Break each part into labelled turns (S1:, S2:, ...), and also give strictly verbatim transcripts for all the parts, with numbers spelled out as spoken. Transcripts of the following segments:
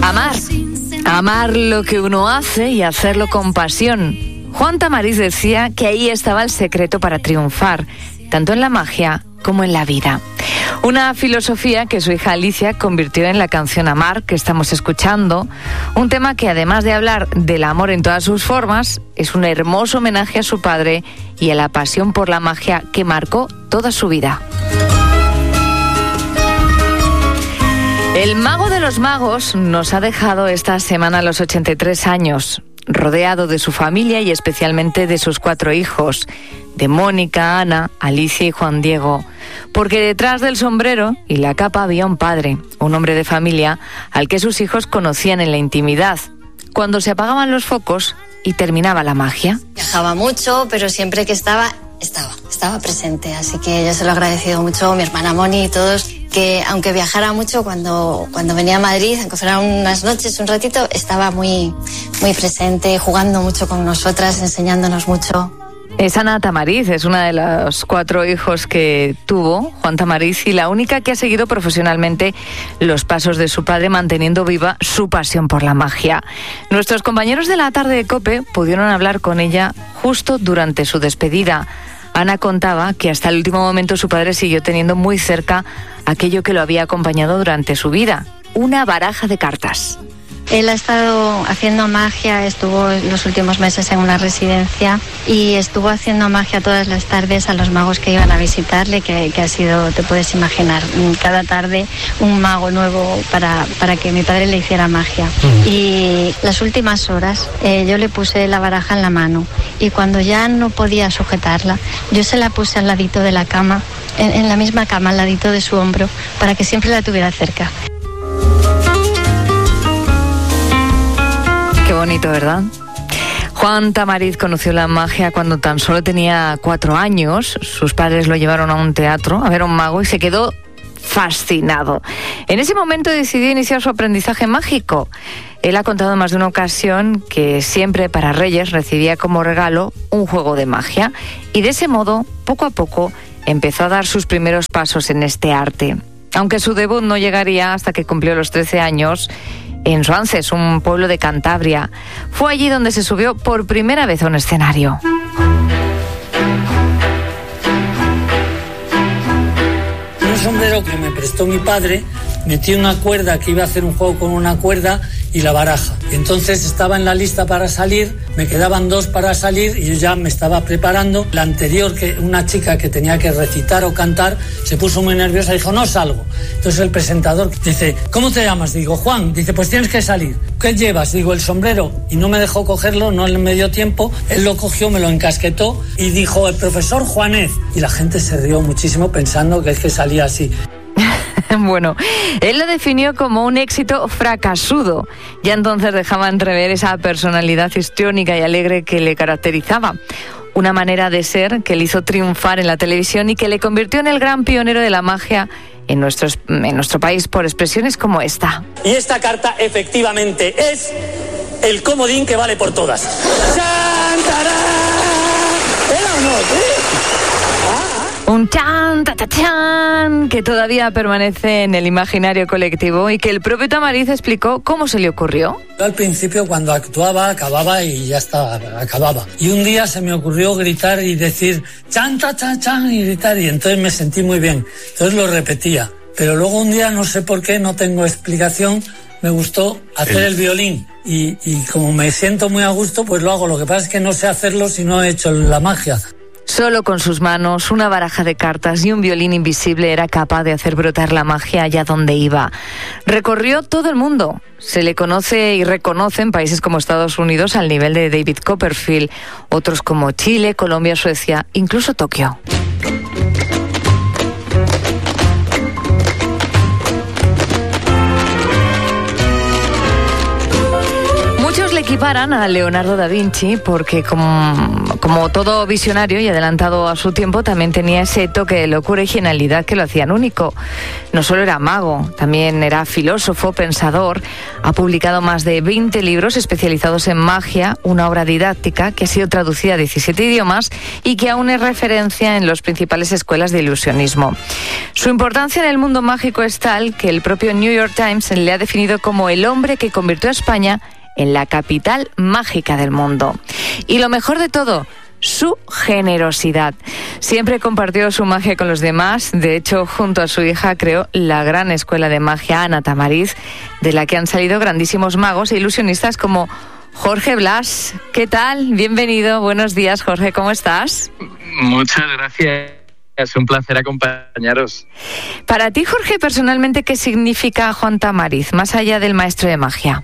S1: Amar. Amar lo que uno hace y hacerlo con pasión. Juan Tamariz decía que ahí estaba el secreto para triunfar, tanto en la magia como en la vida. Una filosofía que su hija Alicia convirtió en la canción Amar, que estamos escuchando, un tema que además de hablar del amor en todas sus formas, es un hermoso homenaje a su padre y a la pasión por la magia que marcó toda su vida. El mago de los magos nos ha dejado esta semana a los ochenta y tres años, rodeado de su familia y especialmente de sus cuatro hijos, de Mónica, Ana, Alicia y Juan Diego, porque detrás del sombrero y la capa había un padre, un hombre de familia al que sus hijos conocían en la intimidad, cuando se apagaban los focos y terminaba la magia.
S2: Viajaba mucho, pero siempre que estaba, estaba, estaba presente, así que yo se lo he agradecido mucho a mi hermana Moni y todos, que aunque viajara mucho, cuando, cuando venía a Madrid, aunque fueran unas noches, un ratito, estaba muy, muy presente, jugando mucho con nosotras, enseñándonos mucho.
S1: Es Ana Tamariz, es una de los cuatro hijos que tuvo Juan Tamariz y la única que ha seguido profesionalmente los pasos de su padre, manteniendo viva su pasión por la magia. Nuestros compañeros de la tarde de COPE pudieron hablar con ella justo durante su despedida. Ana contaba que hasta el último momento su padre siguió teniendo muy cerca aquello que lo había acompañado durante su vida, una baraja de cartas.
S2: Él ha estado haciendo magia, estuvo los últimos meses en una residencia y estuvo haciendo magia todas las tardes a los magos que iban a visitarle, que, que ha sido, te puedes imaginar, cada tarde un mago nuevo para, para que mi padre le hiciera magia. Uh-huh. Y las últimas horas eh, yo le puse la baraja en la mano y cuando ya no podía sujetarla, yo se la puse al ladito de la cama, en, en la misma cama, al ladito de su hombro, para que siempre la tuviera cerca.
S1: Qué bonito, ¿verdad? Juan Tamariz conoció la magia cuando tan solo tenía cuatro años. Sus padres lo llevaron a un teatro a ver a un mago y se quedó fascinado. En ese momento decidió iniciar su aprendizaje mágico. Él ha contado en más de una ocasión que siempre para Reyes recibía como regalo un juego de magia y de ese modo, poco a poco, empezó a dar sus primeros pasos en este arte. Aunque su debut no llegaría hasta que cumplió los trece años, en Suances, un pueblo de Cantabria. Fue allí donde se subió por primera vez a un escenario.
S3: Un sombrero que me prestó mi padre, metí una cuerda, que iba a hacer un juego con una cuerda y la baraja. Entonces estaba en la lista para salir, me quedaban dos para salir y yo ya me estaba preparando. La anterior, que una chica que tenía que recitar o cantar, se puso muy nerviosa y dijo, no salgo. Entonces el presentador dice, ¿cómo te llamas? Digo, Juan. Dice, pues tienes que salir. ¿Qué llevas? Digo, el sombrero. Y no me dejó cogerlo, no me dio tiempo. Él lo cogió, me lo encasquetó y dijo, el profesor Juanez. Y la gente se rió muchísimo pensando que es que salía así.
S1: Bueno, él lo definió como un éxito fracasudo. Ya entonces dejaba entrever esa personalidad histriónica y alegre que le caracterizaba. Una manera de ser que le hizo triunfar en la televisión y que le convirtió en el gran pionero de la magia en nuestro, en nuestro país por expresiones como esta.
S4: Y esta carta efectivamente es el comodín que vale por todas. ¡Chantará! ¿Era o no? ¿Sí?
S1: Un chan, ta, ta, chan, que todavía permanece en el imaginario colectivo y que el propio Tamariz explicó cómo se le ocurrió.
S3: Yo al principio cuando actuaba, acababa y ya estaba, acababa. Y un día se me ocurrió gritar y decir chan, ta, ta, chan y gritar y entonces me sentí muy bien. Entonces lo repetía. Pero luego un día, no sé por qué, no tengo explicación, me gustó hacer el violín. Y, y como me siento muy a gusto, pues lo hago. Lo que pasa es que no sé hacerlo si no he hecho la magia.
S1: Solo con sus manos, una baraja de cartas y un violín invisible era capaz de hacer brotar la magia allá donde iba. Recorrió todo el mundo. Se le conoce y reconoce en países como Estados Unidos al nivel de David Copperfield, otros como Chile, Colombia, Suecia, incluso Tokio. le equiparan a Leonardo da Vinci porque como, como todo visionario y adelantado a su tiempo, también tenía ese toque de locura y genialidad que lo hacían único. No solo era mago, también era filósofo, pensador. Ha publicado más de veinte libros especializados en magia, una obra didáctica que ha sido traducida a diecisiete idiomas y que aún es referencia en las principales escuelas de ilusionismo. Su importancia en el mundo mágico es tal que el propio New York Times le ha definido como el hombre que convirtió a España en la capital mágica del mundo. Y lo mejor de todo, su generosidad. Siempre compartió su magia con los demás. De hecho, junto a su hija creó la gran escuela de magia Ana Tamariz, de la que han salido grandísimos magos e ilusionistas como Jorge Blas. ¿Qué tal? Bienvenido. Buenos días, Jorge. ¿Cómo estás?
S5: Muchas gracias. Es un placer acompañaros.
S1: Para ti, Jorge, personalmente, ¿qué significa Juan Tamariz, más allá del maestro de magia?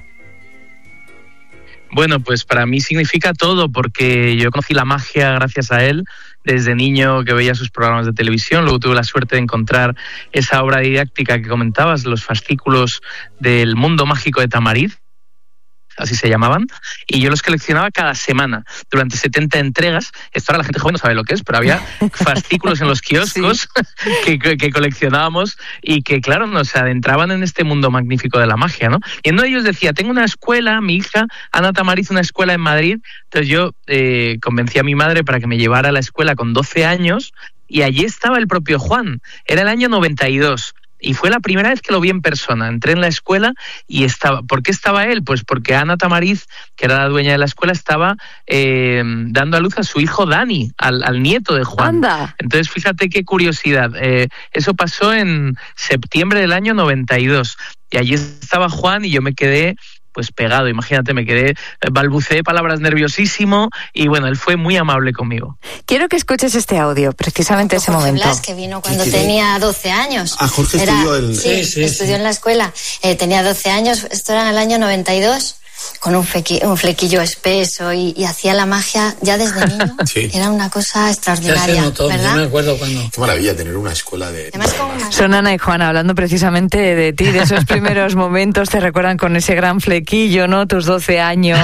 S5: Bueno, pues para mí significa todo, porque yo conocí la magia gracias a él. Desde niño que veía sus programas de televisión, luego tuve la suerte de encontrar esa obra didáctica que comentabas, los fascículos del mundo mágico de Tamariz, así se llamaban, y yo los coleccionaba cada semana, durante setenta entregas. Esto ahora la gente joven no sabe lo que es, pero había fascículos en los kioscos sí. que, que, que coleccionábamos y que, claro, nos adentraban en este mundo magnífico de la magia, ¿no? Y en uno de ellos decía, tengo una escuela, mi hija, Ana Tamariz, una escuela en Madrid. Entonces yo eh, convencí a mi madre para que me llevara a la escuela con doce años y allí estaba el propio Juan. Era el año noventa y dos. Y fue la primera vez que lo vi en persona. Entré en la escuela y estaba... ¿Por qué estaba él? Pues porque Ana Tamariz, que era la dueña de la escuela, estaba eh, dando a luz a su hijo Dani, al, al nieto de Juan.
S1: ¡Anda!
S5: Entonces, fíjate qué curiosidad. Eh, eso pasó en septiembre del año noventa y dos. Y allí estaba Juan y yo me quedé... pues pegado, imagínate, me quedé, balbuceé palabras nerviosísimo y bueno, él fue muy amable conmigo.
S1: Quiero que escuches este audio, precisamente ese
S2: Jorge
S1: momento.
S2: Blas, que vino cuando tenía doce años.
S6: Ah, Jorge
S2: Era,
S6: estudió el...
S2: Sí,
S3: Sí, sí,
S2: estudió
S3: sí.
S2: en la escuela. Eh, tenía doce años, esto era en el año noventa y dos, con un, fequi, un flequillo espeso y, y hacía la magia ya desde niño.
S6: Sí.
S2: Era una cosa
S3: Ya
S2: extraordinaria,
S3: se notó,
S2: ¿verdad?
S3: yo me acuerdo cuando...
S6: Qué maravilla tener una escuela de...
S2: Además, con una...
S1: Son Ana y Juan hablando precisamente de ti, de esos primeros momentos, te recuerdan con ese gran flequillo, ¿no? Tus doce años.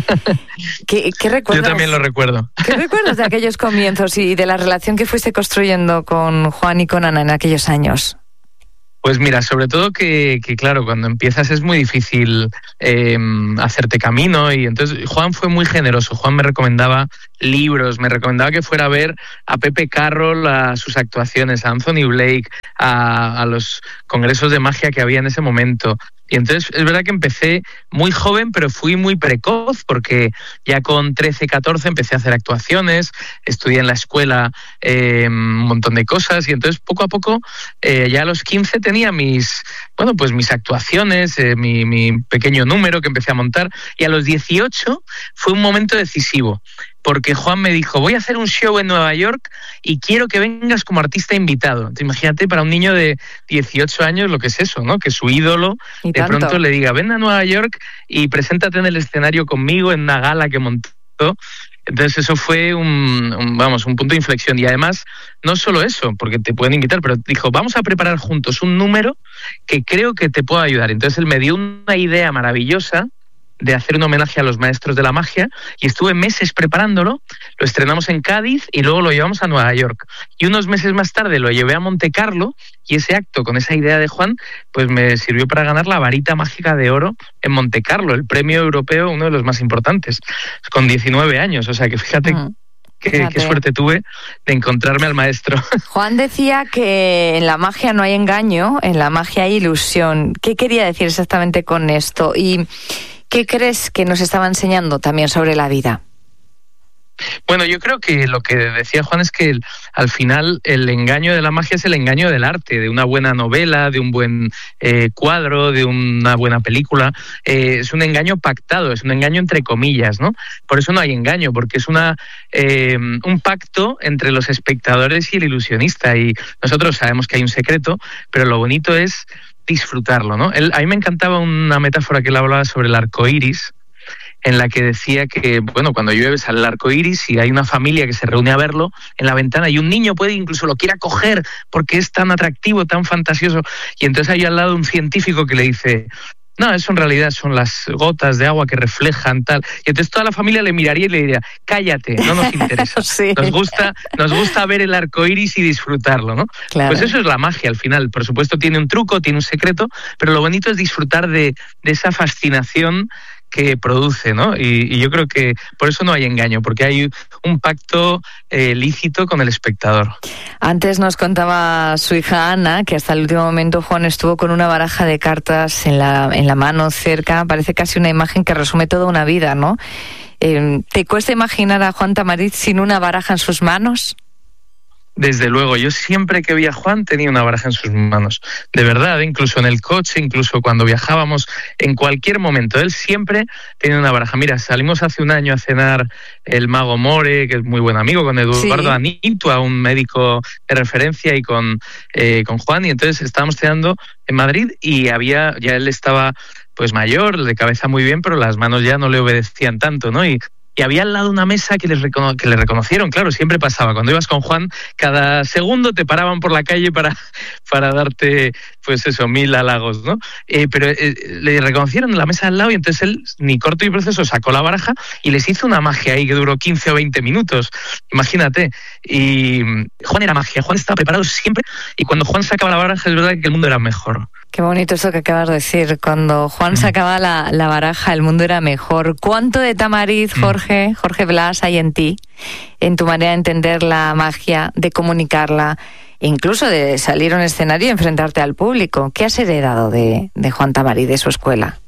S1: ¿Qué, qué recuerdas?
S5: Yo también lo recuerdo.
S1: ¿Qué recuerdas de aquellos comienzos y de la relación que fuiste construyendo con Juan y con Ana en aquellos años?
S5: Pues mira, sobre todo que, que claro, cuando empiezas es muy difícil eh, hacerte camino y entonces Juan fue muy generoso. Juan me recomendaba libros, me recomendaba que fuera a ver a Pepe Carroll, a sus actuaciones, a Anthony Blake, a, a los congresos de magia que había en ese momento. Y entonces es verdad que empecé muy joven, pero fui muy precoz, porque ya con trece, catorce empecé a hacer actuaciones, estudié en la escuela eh, un montón de cosas, y entonces poco a poco, eh, ya a los quince tenía mis, bueno, pues mis actuaciones, eh, mi, mi pequeño número que empecé a montar, y a los dieciocho fue un momento decisivo, porque Juan me dijo, voy a hacer un show en Nueva York y quiero que vengas como artista invitado. Entonces, imagínate para un niño de dieciocho años lo que es eso, ¿no? Que su ídolo
S1: Y
S5: de
S1: tanto.
S5: pronto le diga, ven a Nueva York y preséntate en el escenario conmigo en una gala que montó. Entonces eso fue un, un, vamos, un punto de inflexión. Y además, no solo eso, porque te pueden invitar, pero dijo, vamos a preparar juntos un número que creo que te pueda ayudar. Entonces él me dio una idea maravillosa de hacer un homenaje a los maestros de la magia y estuve meses preparándolo, lo estrenamos en Cádiz y luego lo llevamos a Nueva York. Y unos meses más tarde lo llevé a Monte Carlo y ese acto con esa idea de Juan pues me sirvió para ganar la varita mágica de oro en Monte Carlo, el premio europeo, uno de los más importantes, con diecinueve años. O sea que fíjate... Mm. Qué, qué suerte tuve de encontrarme al maestro.
S1: Juan decía que en la magia no hay engaño, en la magia hay ilusión. ¿Qué quería decir exactamente con esto? ¿Y qué crees que nos estaba enseñando también sobre la vida?
S5: Bueno, yo creo que lo que decía Juan es que el, al final el engaño de la magia es el engaño del arte, de una buena novela, de un buen eh, cuadro, de una buena película. Eh, es un engaño pactado, es un engaño entre comillas, ¿no? Por eso no hay engaño, porque es una eh, un pacto entre los espectadores y el ilusionista. Y nosotros sabemos que hay un secreto, pero lo bonito es disfrutarlo, ¿no? Él, a mí me encantaba una metáfora que él hablaba sobre el arco iris, en la que decía que, bueno, cuando llueve sale el arco iris y hay una familia que se reúne a verlo en la ventana y un niño puede incluso lo quiera coger porque es tan atractivo, tan fantasioso. Y entonces hay al lado un científico que le dice, no, eso en realidad son las gotas de agua que reflejan tal. Y entonces toda la familia le miraría y le diría, cállate, no nos interesa.
S1: Sí.
S5: Nos gusta, nos gusta ver el arco iris y disfrutarlo, ¿no?
S1: Claro.
S5: Pues eso es la magia al final. Por supuesto tiene un truco, tiene un secreto, pero lo bonito es disfrutar de, de esa fascinación que produce, ¿no? Y, y yo creo que por eso no hay engaño, porque hay un pacto eh, lícito con el espectador.
S1: Antes nos contaba su hija Ana que hasta el último momento Juan estuvo con una baraja de cartas en la, en la mano cerca. Parece casi una imagen que resume toda una vida, ¿no? Eh, ¿Te cuesta imaginar a Juan Tamariz sin una baraja en sus manos?
S5: Desde luego, yo siempre que vi a Juan tenía una baraja en sus manos, de verdad, incluso en el coche, incluso cuando viajábamos, en cualquier momento, él siempre tenía una baraja. Mira, salimos hace un año a cenar el mago More, que es muy buen amigo, con Eduardo sí. Anitua, un médico de referencia, y con, eh, con Juan, y entonces estábamos cenando en Madrid y había, ya él estaba pues mayor, de cabeza muy bien, pero las manos ya no le obedecían tanto, ¿no? Y Y había al lado una mesa que, les recono- que le reconocieron, claro, siempre pasaba. Cuando ibas con Juan, cada segundo te paraban por la calle para, para darte, pues eso, mil halagos, ¿no? Eh, pero eh, le reconocieron en la mesa al lado y entonces él, ni corto y proceso, sacó la baraja y les hizo una magia ahí que duró quince o veinte minutos, imagínate. Y Juan era magia, Juan estaba preparado siempre y cuando Juan sacaba la baraja es verdad que el mundo era mejor.
S1: Qué bonito eso que acabas de decir. Cuando Juan sacaba la, la baraja, el mundo era mejor. ¿Cuánto de Tamariz, Jorge, Jorge Blas, hay en ti, en tu manera de entender la magia, de comunicarla, incluso de salir a un escenario y enfrentarte al público? ¿Qué has heredado de, de Juan Tamariz, de su escuela?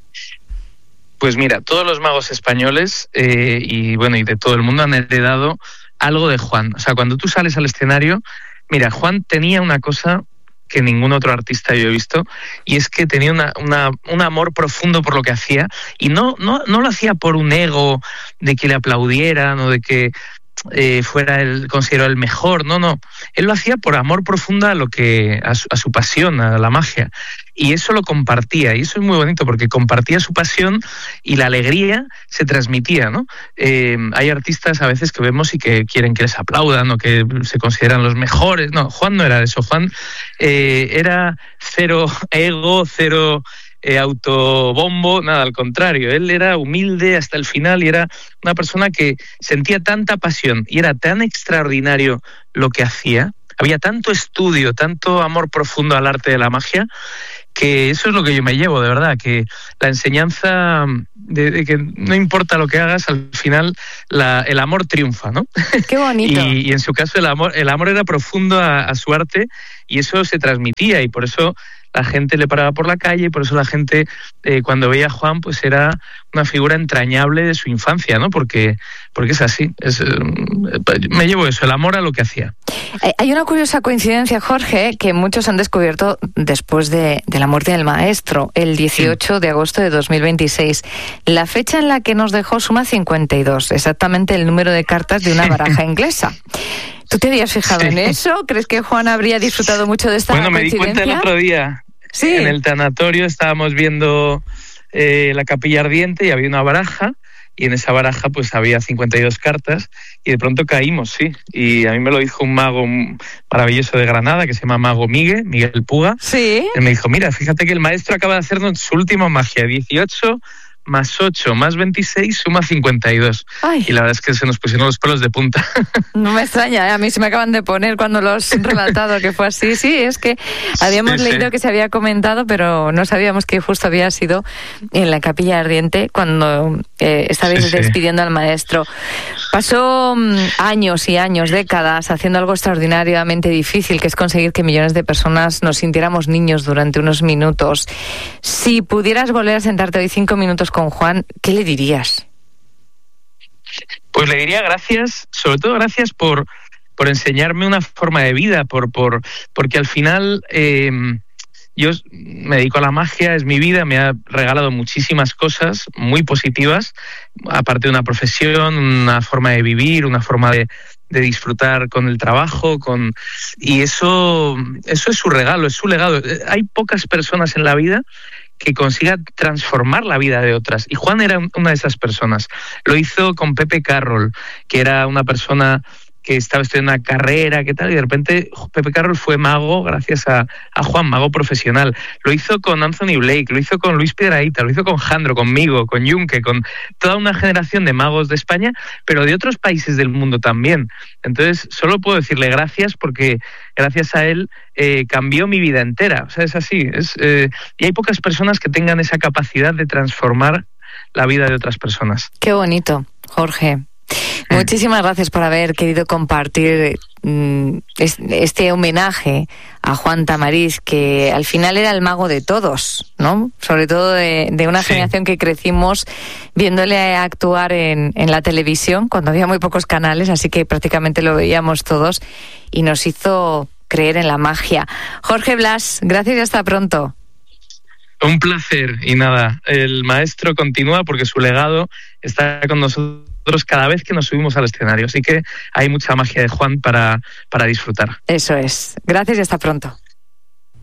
S5: Pues mira, todos los magos españoles eh, y bueno y de todo el mundo han heredado algo de Juan. O sea, cuando tú sales al escenario, mira, Juan tenía una cosa que ningún otro artista yo he visto, y es que tenía una, una, un amor profundo por lo que hacía, y no, no, no lo hacía por un ego de que le aplaudieran o de que eh, fuera el considerado el mejor, no, no. Él lo hacía por amor profundo a, lo que, a, su, a su pasión, a la magia, y eso lo compartía, y eso es muy bonito porque compartía su pasión y la alegría se transmitía, ¿no? Eh, hay artistas a veces que vemos y que quieren que les aplaudan o que se consideran los mejores. No, Juan no era eso. Juan eh, era cero ego, cero eh, autobombo, nada, al contrario. Él era humilde hasta el final y era una persona que sentía tanta pasión y era tan extraordinario lo que hacía. Había tanto estudio, tanto amor profundo al arte de la magia, que eso es lo que yo me llevo, de verdad, que la enseñanza de, de que no importa lo que hagas, al final la, el amor triunfa, ¿no?
S1: Qué bonito.
S5: y, y en su caso el amor, el amor era profundo a, a su arte y eso se transmitía, y por eso la gente le paraba por la calle, y por eso la gente eh, cuando veía a Juan pues era una figura entrañable de su infancia, ¿no? Porque, porque es así, es, eh, me llevo eso, el amor a lo que hacía.
S1: Hay una curiosa coincidencia, Jorge, que muchos han descubierto después de, de la muerte del maestro, el dieciocho de agosto de dos mil veintiséis. La fecha en la que nos dejó suma cincuenta y dos, exactamente el número de cartas de una baraja inglesa. ¿Tú te habías fijado sí. en eso? ¿Crees que Juan habría disfrutado mucho de esta
S5: bueno,
S1: coincidencia?
S5: Bueno, me di cuenta el otro día.
S1: Sí.
S5: En el tanatorio estábamos viendo eh, la capilla ardiente y había una baraja, y en esa baraja pues había cincuenta y dos cartas, y de pronto caímos, sí. Y a mí me lo dijo un mago maravilloso de Granada que se llama Mago Miguel, Miguel Puga.
S1: Sí.
S5: Él me dijo, mira, fíjate que el maestro acaba de hacernos su última magia, dieciocho más ocho más veintiséis suma cincuenta y dos.
S1: Ay.
S5: Y la verdad es que se nos pusieron los pelos de punta.
S1: No me extraña, ¿eh? A mí se me acaban de poner cuando lo has relatado que fue así. Sí, es que habíamos sí, leído sí. que se había comentado, pero no sabíamos que justo había sido en la capilla ardiente cuando eh, estabais sí, despidiendo sí. al maestro. Pasó um, años y años, décadas, haciendo algo extraordinariamente difícil, que es conseguir que millones de personas nos sintiéramos niños durante unos minutos. Si pudieras volver a sentarte hoy cinco minutos con Juan, ¿qué le dirías?
S5: Pues le diría gracias, sobre todo gracias por, por enseñarme una forma de vida, por, por, porque al final eh, yo me dedico a la magia, es mi vida, me ha regalado muchísimas cosas muy positivas, aparte de una profesión, una forma de vivir, una forma de, de disfrutar con el trabajo, con y eso, eso es su regalo, es su legado. Hay pocas personas en la vida que consiga transformar la vida de otras. Y Juan era una de esas personas. Lo hizo con Pepe Carroll, que era una persona que estaba estudiando una carrera, qué tal, y de repente Pepe Carroll fue mago gracias a, a Juan, mago profesional. Lo hizo con Anthony Blake, lo hizo con Luis Piedrahita, lo hizo con Jandro, conmigo, con Yunque, con toda una generación de magos de España, pero de otros países del mundo también. Entonces, solo puedo decirle gracias porque gracias a él eh, cambió mi vida entera. O sea, es así. Es, eh, y hay pocas personas que tengan esa capacidad de transformar la vida de otras personas.
S1: Qué bonito, Jorge. Muchísimas gracias por haber querido compartir mm, este homenaje a Juan Tamariz, que al final era el mago de todos, ¿no? Sobre todo de, de una sí. generación que crecimos viéndole actuar en, en la televisión, cuando había muy pocos canales, así que prácticamente lo veíamos todos, y nos hizo creer en la magia. Jorge Blas, gracias y hasta pronto.
S5: Un placer, y nada, el maestro continúa porque su legado está con nosotros cada vez que nos subimos al escenario, así que hay mucha magia de Juan para, para disfrutar.
S1: Eso es. Gracias y hasta pronto.